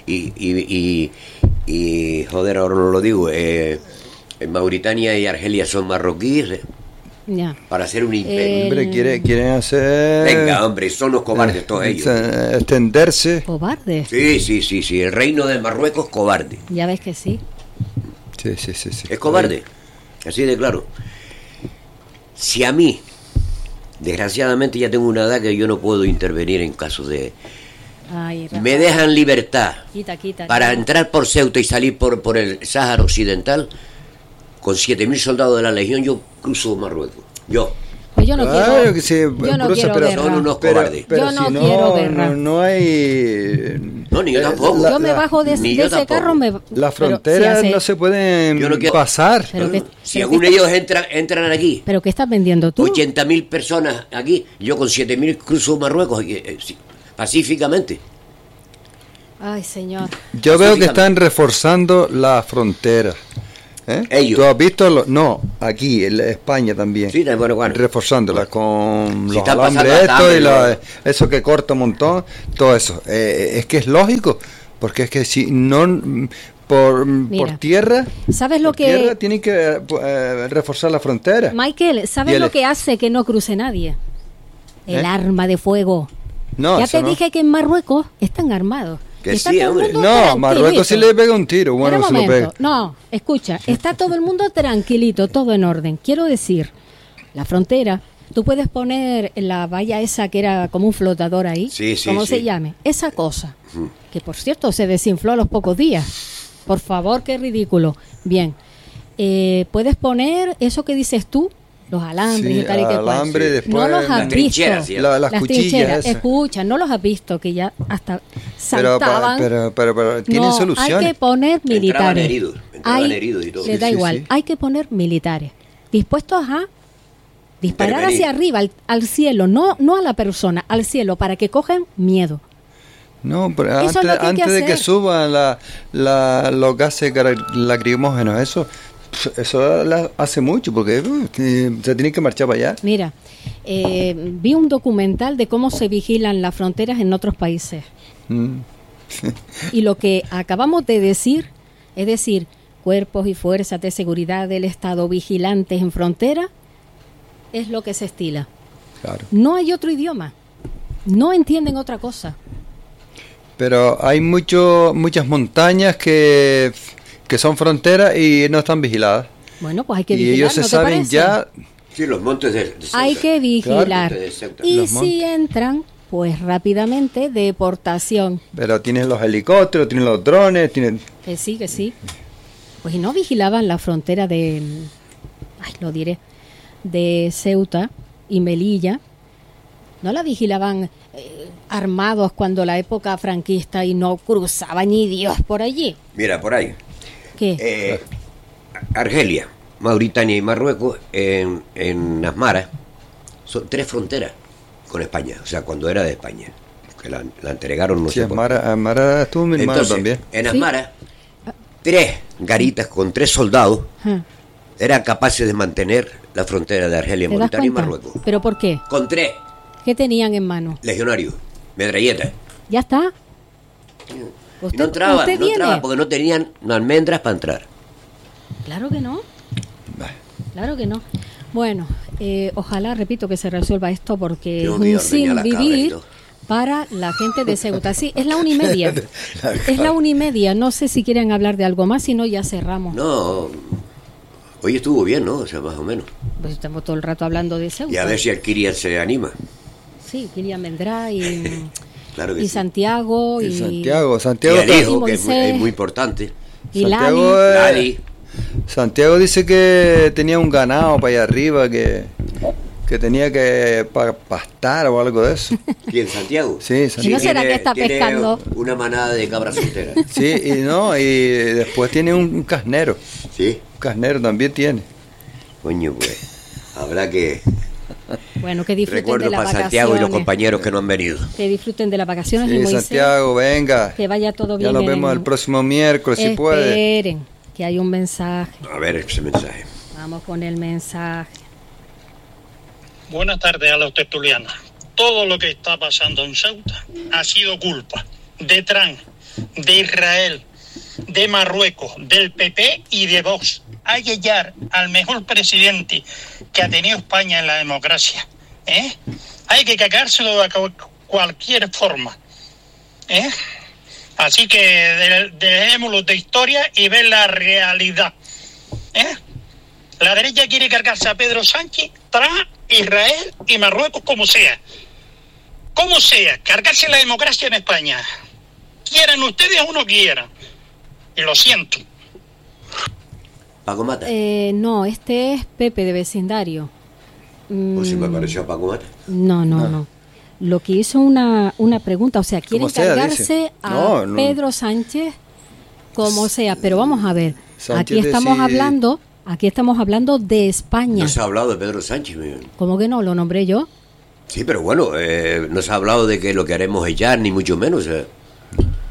y joder, ahora no lo digo, Mauritania y Argelia son marroquíes. Ya. Para hacer un imperio. Hombre, quieren hacer... Venga, hombre, son los cobardes todos ellos. Extenderse. ¿Cobardes? Sí, el reino de Marruecos es cobarde. Ya ves que sí. Sí. Es cobarde, así de claro. Si a mí, desgraciadamente ya tengo una edad que yo no puedo intervenir en casos de... me dejan libertad para entrar por Ceuta y salir por el Sáhara Occidental, con 7.000 soldados de la Legión, yo cruzo Marruecos. Pues yo no quiero. Que sí, yo no quiero guerra. Son unos cobardes. Pero yo no quiero guerra. No hay. No, ni yo tampoco. Yo me bajo de ese carro. Las fronteras no se pueden pasar. Si algún de ellos entran aquí. ¿Pero qué estás vendiendo tú? 80.000 personas aquí. Yo con 7.000 cruzo Marruecos pacíficamente. Ay, señor. Yo veo que están reforzando la frontera. Ellos. ¿Tú has visto? No, aquí, en España también. Sí, bueno. Reforzándola con Si los alambres estos y eso que corta un montón, todo eso. Es que es lógico, porque es que si no... Por tierra, ¿sabes lo que tierra tienen que reforzar la frontera? Michael, ¿sabes lo que hace que no cruce nadie? El arma de fuego. No, ya te dije que en Marruecos están armados. Que sí, hombre. No, Marruecos sí le pega un tiro. Bueno, se lo pega. No, escucha, está todo el mundo tranquilito, todo en orden. Quiero decir, la frontera, tú puedes poner la valla esa que era como un flotador ahí, ¿cómo se llame? Esa cosa, que por cierto se desinfló a los pocos días. Por favor, qué ridículo. Bien, puedes poner eso que dices tú, los alambres y tal y que cual. No los has visto. Las cuchillas. Escucha, no los has visto, que ya hasta saltaban. Pero tienen soluciones. Hay que poner militares. Entraban heridos y todo. Les da igual, hay que poner militares. Dispuestos a disparar hacia arriba, al cielo, no a la persona, al cielo, para que cojan miedo. No, pero antes de que suban los gases lacrimógenos, eso hace mucho, porque se tiene que marchar para allá. Mira, vi un documental de cómo se vigilan las fronteras en otros países. Y lo que acabamos de decir, es decir, cuerpos y fuerzas de seguridad del Estado vigilantes en frontera, es lo que se estila. Claro. No hay otro idioma, no entienden otra cosa. Pero hay muchas montañas que son fronteras y no están vigiladas. Bueno, pues hay que vigilar. Y ellos se saben ya. Sí, los montes de Ceuta. Hay que vigilar. Claro. Y si entran, pues rápidamente deportación. Pero tienen los helicópteros, tienen los drones, tienen. Que sí. Pues y no vigilaban la frontera de Ceuta y Melilla. No la vigilaban armados cuando la época franquista y no cruzaba ni Dios por allí. Mira, por ahí. ¿Qué? Argelia, Mauritania y Marruecos en Asmara son 3 fronteras con España, o sea, cuando era de España, que la entregaron no sé por qué. Asmara estuvo mi hermano también. En Asmara, 3 garitas con 3 soldados eran capaces de mantener la frontera de Argelia, Mauritania y Marruecos. ¿Pero por qué? Con 3. ¿Qué tenían en mano? Legionarios, metralletas. Ya está. No entraban porque no tenían almendras para entrar. Claro que no. Claro que no. Bueno, ojalá, repito, que se resuelva esto porque es un sin vivir para la gente de Ceuta. Sí, es la 1:30. Es la 1:30. No sé si quieren hablar de algo más, si no ya cerramos. No, hoy estuvo bien, ¿no? O sea, más o menos. Pues estamos todo el rato hablando de Ceuta. Y a ver si el Kirian se anima. Sí, Kirian vendrá y... Claro que y sí. Santiago y el hijo, que es muy importante. Y Lali. Santiago dice que tenía un ganado para allá arriba que tenía que pastar o algo de eso. ¿Quién, Santiago? Sí, Santiago. ¿Y no será que está pescando? Una manada de cabras solteras. Sí, y después tiene un carnero. Sí. Un carnero también tiene. Coño, pues, habrá que... Bueno, que disfruten Recuerdo de las para vacaciones. Santiago y los compañeros que no han venido. Que disfruten de las vacaciones. Sí, y Moisés, Santiago, venga. Que vaya todo bien. Ya nos vemos el próximo miércoles, si puede. Esperen, que hay un mensaje. A ver ese mensaje. Vamos con el mensaje. Buenas tardes a los tertulianos. Todo lo que está pasando en Ceuta ha sido culpa de Trump, de Israel, de Marruecos, del PP y de Vox. Hay que hallar al mejor presidente que ha tenido España en la democracia. Hay que cagárselo de cualquier forma. Así que dejémoslo de historia y ver la realidad. La derecha quiere cargarse a Pedro Sánchez, Trump, Israel y Marruecos como sea. Como sea, cargarse la democracia en España. Quieran ustedes o no quieran. Y lo siento. ¿Paco Mata? No, este es Pepe de Vecindario. Pues si me pareció a Paco Mata. No. Lo que hizo una pregunta, o sea, quieren cargarse a Pedro Sánchez como sea, pero vamos a ver. Aquí estamos hablando de España. No se ha hablado de Pedro Sánchez. ¿Cómo que no? ¿Lo nombré yo? Sí, pero bueno, no se ha hablado de que lo que haremos es ya, ni mucho menos.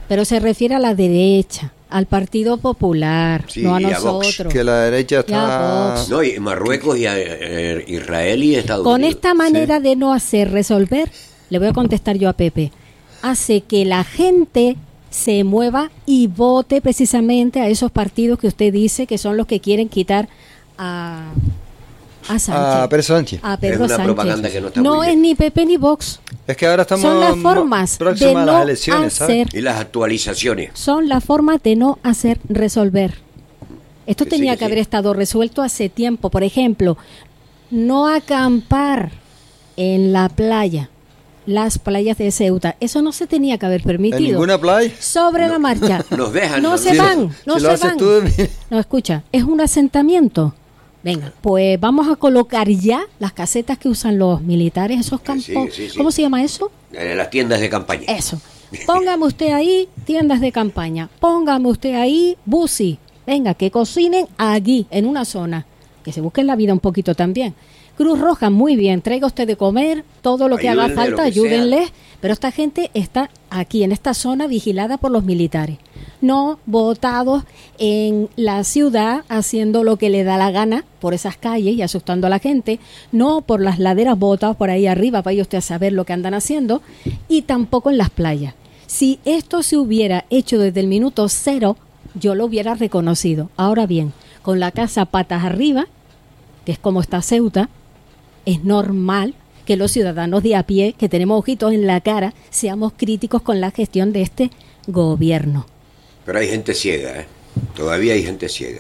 Pero se refiere a la derecha, al Partido Popular, no a nosotros. Vox, que la derecha está... No, y Marruecos y Israel y Estados Unidos. Con esta manera de no hacer resolver, le voy a contestar yo a Pepe, hace que la gente se mueva y vote precisamente a esos partidos que usted dice que son los que quieren quitar a Sánchez. A Pedro Sánchez. A Pedro es una Sánchez. propaganda que no está No muy es bien. ni Pepe ni Vox. Es que ahora estamos Son las formas próximos de a no las elecciones, ¿sabes? Y las actualizaciones. Son las formas de no hacer resolver. Esto Que tenía sí, que haber estado resuelto hace tiempo. Por ejemplo, no acampar en la playa, las playas de Ceuta. Eso no se tenía que haber permitido. ¿En ninguna playa? Sobre la marcha. Nos dejan. No nos se dejan. van, no Si se lo haces van. tú, No, escucha, es un asentamiento. Venga, pues vamos a colocar ya las casetas que usan los militares, esos campos. Sí. ¿Cómo se llama eso? Las tiendas de campaña. Eso. Póngame usted ahí tiendas de campaña. Póngame usted ahí busi. Venga, que cocinen aquí, en una zona. Que se busquen la vida un poquito también. Cruz Roja, muy bien. Traiga usted de comer, todo lo que haga Ayúdenle, falta, lo que ayúdenles. sea. Pero esta gente está aquí, en esta zona, vigilada por los militares. No botados en la ciudad, haciendo lo que le da la gana por esas calles y asustando a la gente. No por las laderas botados por ahí arriba, para usted a saber lo que andan haciendo. Y tampoco en las playas. Si esto se hubiera hecho desde el minuto 0, yo lo hubiera reconocido. Ahora bien, con la casa patas arriba, que es como está Ceuta, es normal que los ciudadanos de a pie, que tenemos ojitos en la cara, seamos críticos con la gestión de este gobierno. Pero hay gente ciega, ¿eh? Todavía hay gente ciega.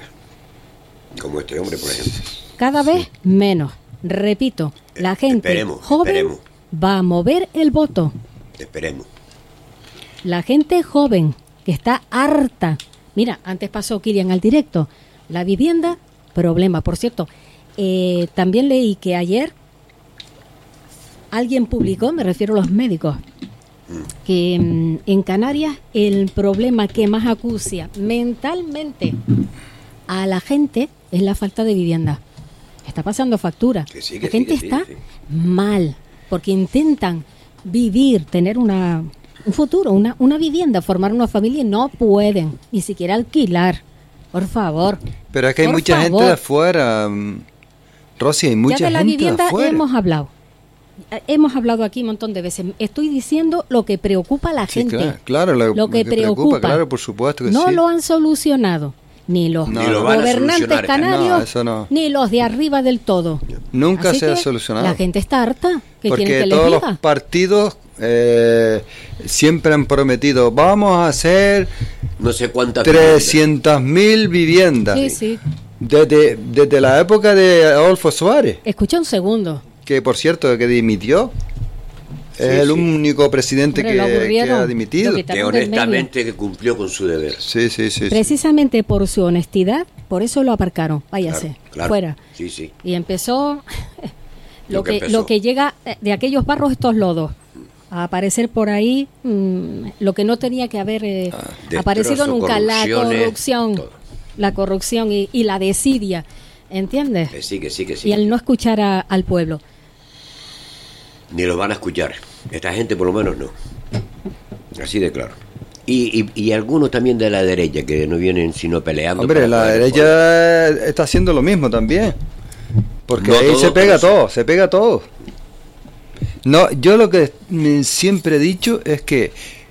Como este hombre, por ejemplo. Cada vez menos. Repito, la gente joven va a mover el voto. Esperemos. La gente joven que está harta. Mira, antes pasó Kilian al directo. La vivienda, problema. Por cierto, también leí que ayer alguien publicó, me refiero a los médicos, que en Canarias el problema que más acucia mentalmente a la gente es la falta de vivienda. Está pasando factura. La gente está mal porque intentan vivir, tener un futuro, una vivienda, formar una familia y no pueden ni siquiera alquilar. Por favor. Pero es que hay mucha gente de afuera, Rosy, hay mucha gente de afuera. Ya de la vivienda hemos hablado aquí un montón de veces. Estoy diciendo lo que preocupa a la gente. Claro, lo que preocupa, claro, por supuesto que no sí. lo han solucionado ni los gobernantes canarios, ni los de arriba del todo. Nunca se ha solucionado. La gente está harta. Porque todos los partidos siempre han prometido, vamos a hacer no sé cuántas 300.000 viviendas. Sí. Desde la época de Adolfo Suárez. Escucha un segundo. Que por cierto, que dimitió. Es el único presidente que ha dimitido. Que honestamente que cumplió con su deber. Sí. Precisamente por su honestidad, por eso lo aparcaron. Váyase, fuera. Sí. Y empezó lo que llega de aquellos barros, estos lodos, a aparecer por ahí, lo que no tenía que haber aparecido nunca, la corrupción y la desidia, ¿entiendes? Sí. Y el no escuchar al pueblo. Ni lo van a escuchar. Esta gente por lo menos no. Así de claro. Y algunos también de la derecha que no vienen sino peleando. Hombre, la derecha está haciendo lo mismo también. Porque ahí se pega todo. No, yo lo que siempre he dicho es que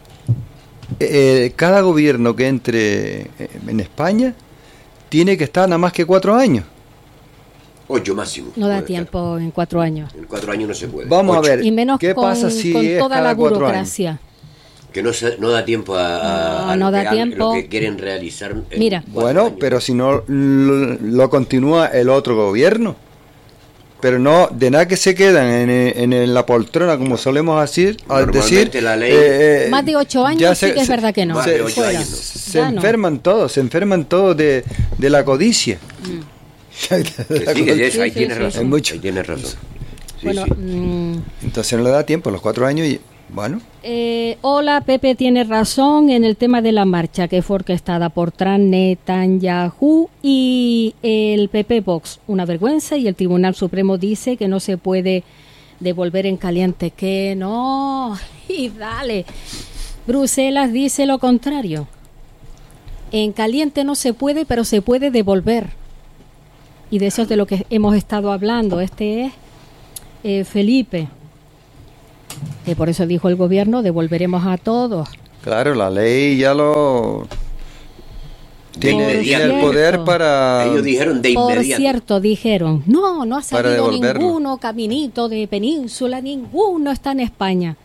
cada gobierno que entre en España tiene que estar nada más que 4 años. 8 máximo. No da tiempo en 4 años. En 4 años no se puede. Vamos 8. A ver, y menos ¿qué pasa si con es toda cada la 4 burocracia? años? Que no da tiempo a lo que quieren realizar. Mira. Bueno, pero si no lo continúa el otro gobierno. Pero no, de nada que se quedan en la poltrona, como solemos decir, la ley, más de 8 años sí que es verdad que no. Se enferman todos de la codicia. Ahí tienes razón. Ahí tienes razón. Bueno, entonces no le da tiempo, los 4 años y bueno. Hola, Pepe tiene razón en el tema de la marcha que fue orquestada por Trump, Netanyahu y el PP Vox. Una vergüenza, y el Tribunal Supremo dice que no se puede devolver en caliente, que no, y dale. Bruselas dice lo contrario. En caliente no se puede, pero se puede devolver. Y de eso es de lo que hemos estado hablando. Este es Felipe. Que por eso dijo el gobierno, devolveremos a todos. Claro, la ley ya lo... Tiene el poder para... Ellos dijeron de inmediato. Por cierto, dijeron, no ha salido ninguno caminito de península, ninguno está en España.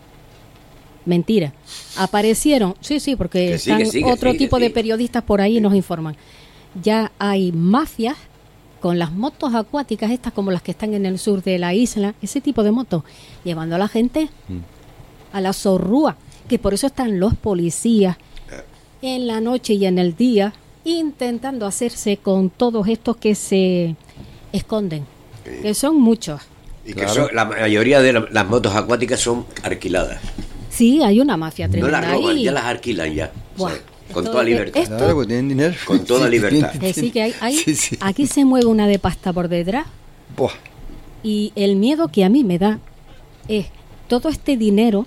Mentira. Aparecieron, sí, porque otro tipo de periodistas por ahí nos informan. Ya hay mafias con las motos acuáticas, estas como las que están en el sur de la isla, ese tipo de motos, llevando a la gente a la zorrúa, que por eso están los policías en la noche y en el día intentando hacerse con todos estos que se esconden, que son muchos. Y que la mayoría de las motos acuáticas son alquiladas. Sí, hay una mafia tremenda. No las roban, ahí. Ya las alquilan ya. Buah, con toda libertad. Claro, pues tienen dinero. Con toda libertad. Sí, que aquí se mueve una de pasta por detrás. Buah. Y el miedo que a mí me da es todo este dinero.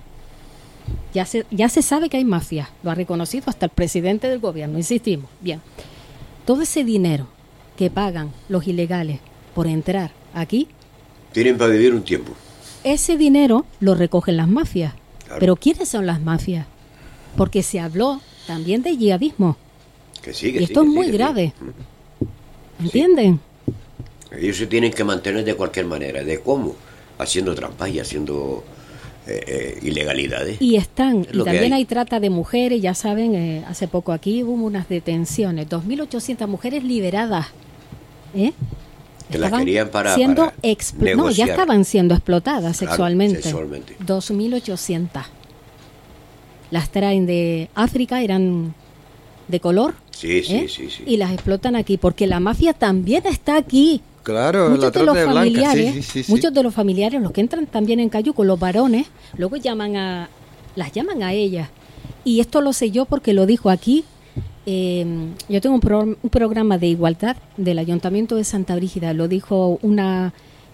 Ya se sabe que hay mafia, lo ha reconocido hasta el presidente del gobierno, insistimos. Bien, todo ese dinero que pagan los ilegales por entrar aquí, tienen para vivir un tiempo. Ese dinero lo recogen las mafias. Claro. Pero ¿quiénes son las mafias? Porque se habló también de yihadismo. Y esto es muy grave. ¿Entienden? Ellos se tienen que mantener de cualquier manera. ¿De cómo? Haciendo trampas y haciendo ilegalidades. Y también hay trata de mujeres, ya saben, hace poco aquí hubo unas detenciones, 2.800 mujeres liberadas. Que las querían para ya estaban siendo explotadas sexualmente. 2.800. Las traen de África, eran de color. Sí. Y las explotan aquí, porque la mafia también está aquí. Claro, muchos la trata de blancas. Sí. Muchos de los familiares, los que entran también en Cayuco, los varones, luego las llaman a ellas. Y esto lo sé yo porque lo dijo aquí. Yo tengo un programa de igualdad del Ayuntamiento de Santa Brígida. Lo dijo una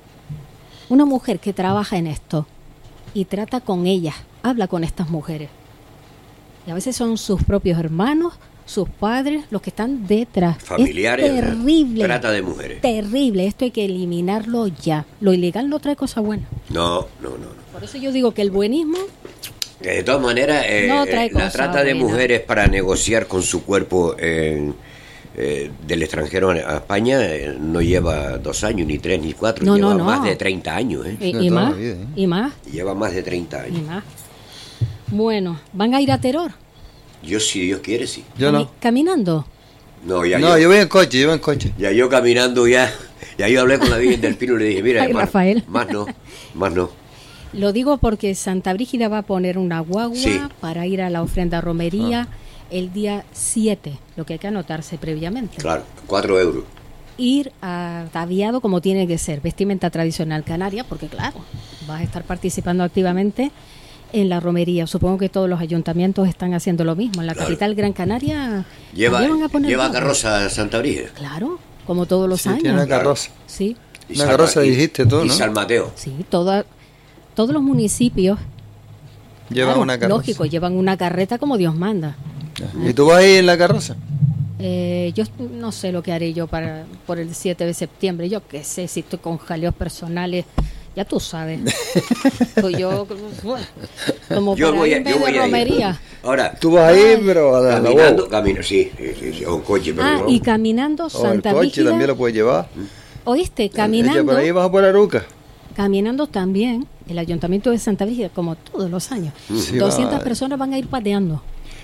mujer que trabaja en esto y trata con ellas, habla con estas mujeres. Y a veces son sus propios hermanos, sus padres, los que están detrás. Familiares. Es terrible. Trata de mujeres. Terrible. Esto hay que eliminarlo ya. Lo ilegal no trae cosas buenas. No. Por eso yo digo que el buenismo... De todas maneras, la trata de mujeres para negociar con su cuerpo del extranjero a España no lleva 2 años, ni 3, ni 4, lleva más de 30 años. Y más. Lleva más de 30 años. Y más. Bueno, ¿van a ir a Teror? Yo, si Dios quiere, sí. Yo no. ¿Caminando? No, yo voy en coche, Ya yo caminando, ya yo hablé con la Virgen del Pino y le dije, mira, hermano, Rafael. más no. Lo digo porque Santa Brígida va a poner una guagua para ir a la ofrenda romería el día 7, lo que hay que anotarse previamente. Claro, 4 euros. Ir ataviado como tiene que ser, vestimenta tradicional canaria, porque claro, vas a estar participando activamente en la romería. Supongo que todos los ayuntamientos están haciendo lo mismo. En la capital Gran Canaria lleva carroza a Santa Brígida. Claro, como todos los años. Tiene una carroza. Sí. Una carroza dijiste tú, ¿no? Y San Mateo. Sí, todos los municipios llevan una carroza. Lógico, llevan una carreta como Dios manda. ¿Y tú vas ahí en la carroza? Yo no sé lo que haré yo por el 7 de septiembre. Yo qué sé, si estoy con jaleos personales, ya tú sabes. Pues yo como yo para voy ir de romería. Ahora, tú vas ahí, pero camino, sí, un coche, pero y caminando Santa Brígida. El coche también lo puedes llevar. ¿Oíste? Caminando. Por ahí vas por Aruca. Caminando también, el Ayuntamiento de Santa Brígida, como todos los años, 200 personas van a ir pateando.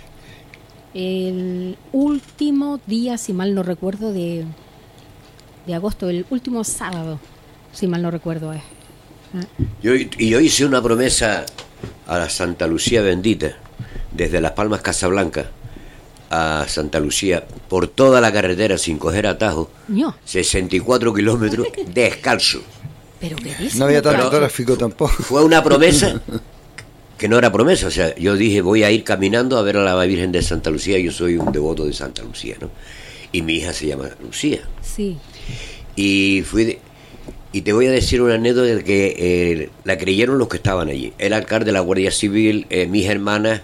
El último día, si mal no recuerdo, de agosto, el último sábado, si mal no recuerdo es. Yo hice una promesa a la Santa Lucía bendita, desde Las Palmas Casablanca a Santa Lucía, por toda la carretera sin coger atajo, 64 kilómetros descalzo. ¿Pero qué dices? No había tanto tráfico tampoco. Fue una promesa que no era promesa. O sea, yo dije, voy a ir caminando a ver a la Virgen de Santa Lucía. Yo soy un devoto de Santa Lucía, ¿no? Y mi hija se llama Lucía. Sí. Y Y te voy a decir una anécdota de que la creyeron los que estaban allí. El alcalde, la Guardia Civil, mis hermanas,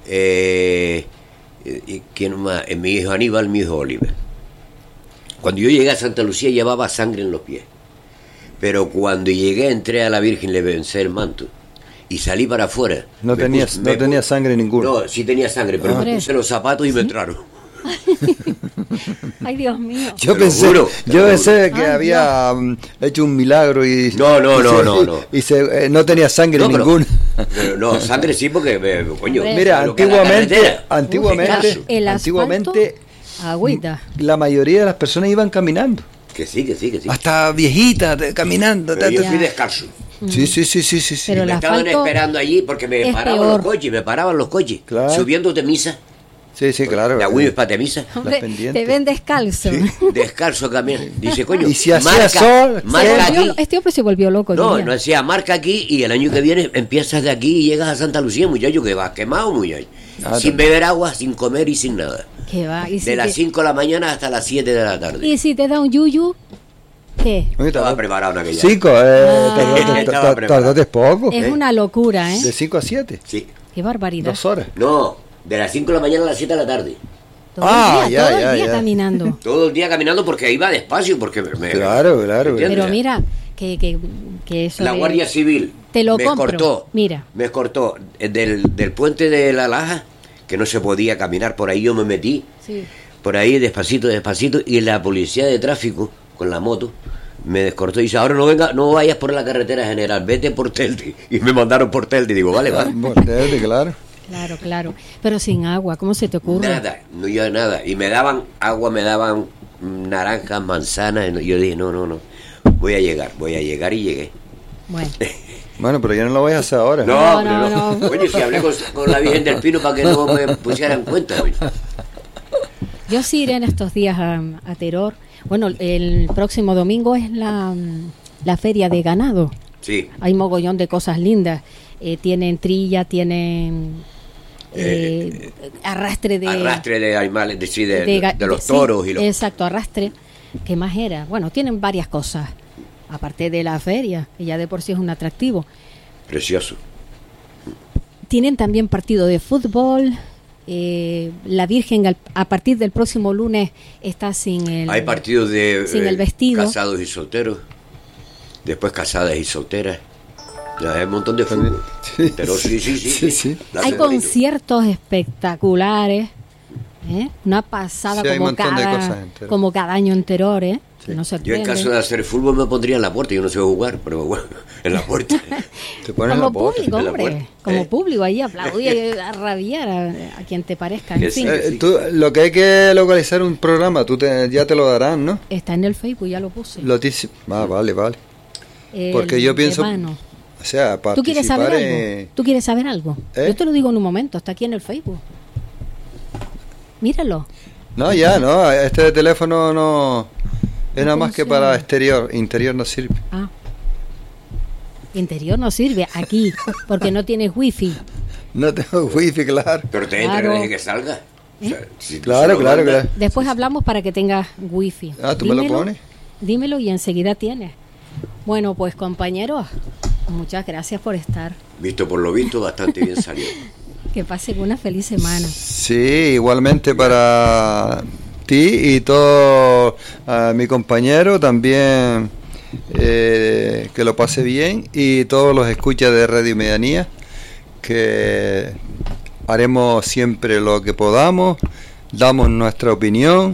¿quién más? Mi hijo Aníbal, mi hijo Oliver. Cuando yo llegué a Santa Lucía llevaba sangre en los pies. Pero cuando llegué, entré a la Virgen, le vencé el manto. Y salí para afuera. No tenía sangre ninguna. No, sí tenía sangre, pero me puse los zapatos y me entraron. Ay, Dios mío. Yo pensé que había hecho un milagro y no. Y no tenía sangre ninguna. Pero no, sangre sí, porque coño. Mira, antiguamente agüita. La mayoría de las personas iban caminando. Que sí. Hasta viejitas caminando. Pero yo fui descalzo. Sí. Pero me estaban esperando allí porque me paraban los coches, Claro. Subiendo de misa. Sí, claro. La Willis para de misa. Hombre, te ven descalzo. Sí, descalzo también. Dice, coño, y si hacía sol, marca aquí. Este hombre se volvió loco. No decía, marca aquí y el año que viene empiezas de aquí y llegas a Santa Lucía, muchacho, que vas quemado, muchacho. Sin beber agua, sin comer y sin nada. ¿Qué va? ¿Y si de las 5 de la mañana hasta las 7 de la tarde. ¿Y si te da un yuyu? ¿Qué? Estaba preparado en aquella. 5, tardaste poco. Es una locura, ¿eh? De 5 a 7. Sí. Qué barbaridad. 2 horas. No, de las 5 de la mañana a las 7 de la tarde. Todo el día caminando. Todo el día caminando porque iba despacio, porque Claro. Pero mira, que eso la Guardia Civil te lo me compro. cortó. Mira. Me cortó del puente de la Laja, que no se podía caminar, por ahí yo me metí. Sí. Por ahí despacito, y la policía de tráfico con la moto me descortó y dice, ahora no vayas por la carretera general, vete por Telde. Y me mandaron por Telde, digo, vale. Por Telde, claro. Claro, pero sin agua, ¿cómo se te ocurre? Nada, y me daban agua, me daban naranjas, manzanas, y yo dije, no, voy a llegar y llegué. Bueno, pero ya no lo voy a hacer ahora. No. Oye, si hablé con la Virgen del Pino para que no me pusieran cuenta, oye. Yo sí iré en estos días a Teror. Bueno, el próximo domingo es la feria de ganado. Sí. Hay mogollón de cosas lindas. Tienen trilla, tienen arrastre de animales, de los toros y los... Exacto, arrastre. ¿Qué más era? Bueno, tienen varias cosas. Aparte de la feria, que ya de por sí es un atractivo. Precioso. Tienen también partido de fútbol. La Virgen a partir del próximo lunes está sin el... Hay partidos sin el vestido. Casados y solteros. Después casadas y solteras. Ya hay un montón de fútbol. Sí. Pero sí. Hay conciertos espectaculares. Una pasada como cada año anterior, ¿eh? Sí. No yo en caso de hacer fútbol me pondría en la puerta. Yo no sé jugar, pero bueno, en la puerta. Te pones en la puerta. Público, hombre, como público ahí aplaudir, a rabiar a quien te parezca. En fin. Lo que hay que localizar un programa, ya te lo darán, ¿no? Está en el Facebook, ya lo puse. Vale. Porque yo pienso... O sea, ¿Tú quieres saber algo? ¿Tú quieres saber algo? Yo te lo digo en un momento, está aquí en el Facebook. Míralo. No, este teléfono no... Es nada más que para exterior, interior no sirve. Interior no sirve, aquí, porque no tienes wifi. No tengo wifi, claro. Pero te entra y deje que salga. O sea, claro. Después hablamos para que tengas wifi. ¿Tú me lo pones? Dímelo y enseguida tienes. Bueno, pues compañeros, muchas gracias por estar. Visto por lo visto, bastante bien salió. Que pasen una feliz semana. Sí, igualmente para ti y todo mi compañero también, que lo pase bien, y todos los escuchas de Radio Medianía, que haremos siempre lo que podamos, damos nuestra opinión,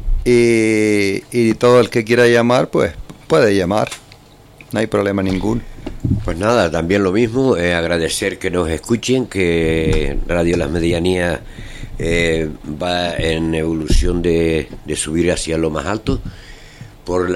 y todo el que quiera llamar pues puede llamar, no hay problema ninguno. Pues nada, también lo mismo, agradecer que nos escuchen, que Radio Las Medianías va en evolución de subir hacia lo más alto por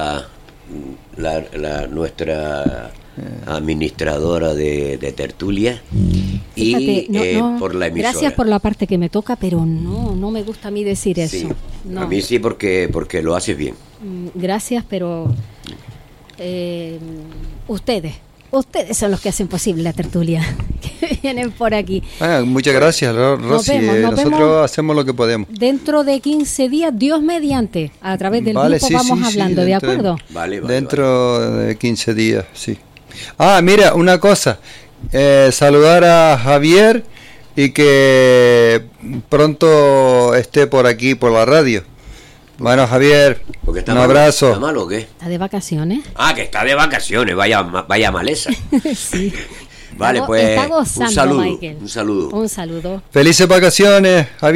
nuestra administradora de tertulia. Fíjate, y por la emisora. Gracias por la parte que me toca, pero no me gusta a mí decir eso. Sí, no. A mí sí, porque lo haces bien. Gracias, pero ustedes Ustedes son los que hacen posible la tertulia, que vienen por aquí. Muchas gracias, Rosy. Nosotros hacemos lo que podemos. Dentro de 15 días, Dios mediante, a través del grupo vamos hablando, ¿de acuerdo? Dentro de 15 días, sí. Mira, una cosa. Saludar a Javier y que pronto esté por aquí, por la radio. Bueno, Javier, un abrazo. ¿Está malo o qué? ¿Está de vacaciones? Que está de vacaciones, vaya maleza. Sí. Vale, pues está gozando, un saludo, Michael. un saludo. Un saludo. Felices vacaciones, Javier.